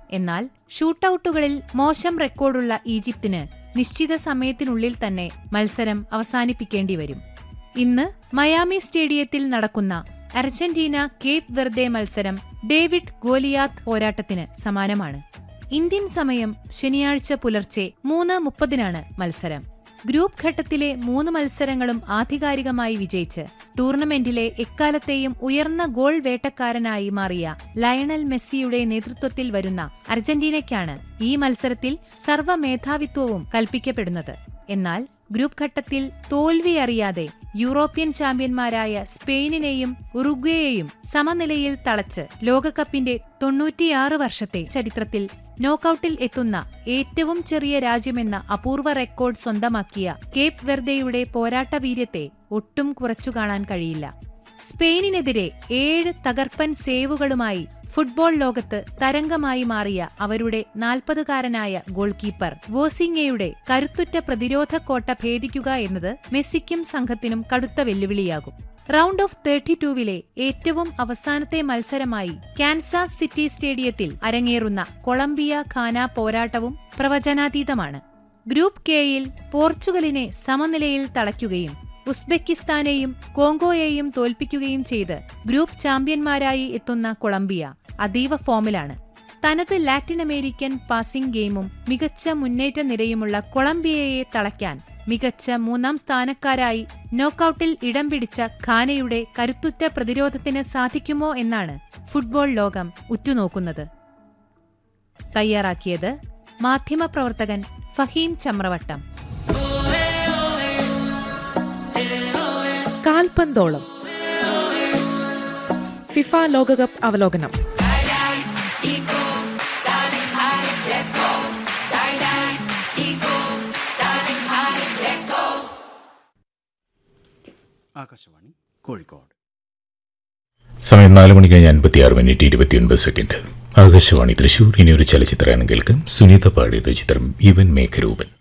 എന്നാൽ ഷൂട്ടൌട്ടുകളിൽ മോശം റെക്കോർഡുള്ള ഈജിപ്തിന് നിശ്ചിത സമയത്തിനുള്ളിൽ തന്നെ മത്സരം അവസാനിപ്പിക്കേണ്ടിവരും. ഇന്ന് മയാമി സ്റ്റേഡിയത്തിൽ നടക്കുന്ന അർജന്റീന കേപ്പ് വെർദെ മത്സരം ഡേവിഡ് ഗോലിയാത്ത് പോരാട്ടത്തിന് സമാനമാണ്. ഇന്ത്യൻ സമയം ശനിയാഴ്ച പുലർച്ചെ 3:30 മത്സരം. ഗ്രൂപ്പ് ഘട്ടത്തിലെ 3 മത്സരങ്ങളും ആധികാരികമായി വിജയിച്ച് ടൂർണമെന്റിലെ എക്കാലത്തെയും ഉയർന്ന ഗോൾ വേട്ടക്കാരനായി മാറിയ ലയണൽ മെസ്സിയുടെ നേതൃത്വത്തിൽ വരുന്ന അർജന്റീനയ്ക്കാണ് ഈ മത്സരത്തിൽ സർവ്വമേധാവിത്വവും കൽപ്പിക്കപ്പെടുന്നത്. എന്നാൽ ഗ്രൂപ്പ് ഘട്ടത്തിൽ തോൽവി അറിയാതെ യൂറോപ്യൻ ചാമ്പ്യന്മാരായ സ്പെയിനിനെയും ഉറുഗ്വേയെയും സമനിലയിൽ തളച്ച് ലോകകപ്പിന്റെ 96 വർഷത്തെ ചരിത്രത്തിൽ നോക്കൌട്ടിൽ എത്തുന്ന ഏറ്റവും ചെറിയ രാജ്യമെന്ന അപൂർവ റെക്കോർഡ് സ്വന്തമാക്കിയ കേപ്പ് വെർദെയുടെ പോരാട്ടവീര്യത്തെ ഒട്ടും കുറച്ചുകാണാൻ കഴിയില്ല. സ്പെയിനിനെതിരെ 7 തകർപ്പൻ സേവുകളുമായി ഫുട്ബോൾ ലോകത്ത് തരംഗമായി മാറിയ അവരുടെ 40-കാരനായ ഗോൾ കീപ്പർ വോസിംഗയുടെ കരുത്തുറ്റ പ്രതിരോധ കോട്ട ഭേദിക്കുക എന്നത് മെസ്സിക്കും സംഘത്തിനും കടുത്ത വെല്ലുവിളിയാകും. റൗണ്ട് ഓഫ് 32-വിലെ ഏറ്റവും അവസാനത്തെ മത്സരമായി കാൻസാസ് സിറ്റി സ്റ്റേഡിയത്തിൽ അരങ്ങേറുന്ന കൊളംബിയ ഘാന പോരാട്ടവും പ്രവചനാതീതമാണ്. ഗ്രൂപ്പ് കെയിൽ പോർച്ചുഗലിനെ സമനിലയിൽ തളയ്ക്കുകയും ഉസ്ബെക്കിസ്ഥാനെയും കോങ്കോയെയും തോൽപ്പിക്കുകയും ചെയ്ത് ഗ്രൂപ്പ് ചാമ്പ്യന്മാരായി എത്തുന്ന കൊളംബിയ അതീവ ഫോമിലാണ്. തനത് ലാറ്റിൻ അമേരിക്കൻ പാസിംഗ് ഗെയിമും മികച്ച മുന്നേറ്റ നിരയുമുള്ള കൊളംബിയയെ തളയ്ക്കാൻ മികച്ച 3ാം സ്ഥാനക്കാരായി നോക്കൌട്ടിൽ ഇടം പിടിച്ച ഘാനയുടെ കരുത്തുറ്റ പ്രതിരോധത്തിന് സാധിക്കുമോ എന്നാണ് ഫുട്ബോൾ ലോകം ഉറ്റുനോക്കുന്നത്. തയ്യാറാക്കിയത് മാധ്യമപ്രവർത്തകൻ ഫഹീം ചമ്രവട്ടം. കാൽപന്തോളം ഫിഫ ലോകകപ്പ് അവലോകനം. ആകാശവാണി കോഴിക്കോട്. സമയം 4:56:29. ആകാശവാണി തൃശൂർ. ഇനിയൊരു ചലച്ചിത്രഗാനം കേൾക്കാം. സുനീത പാടിയത് ചിത്രം ഇവൻ മേഘരൂപൻ.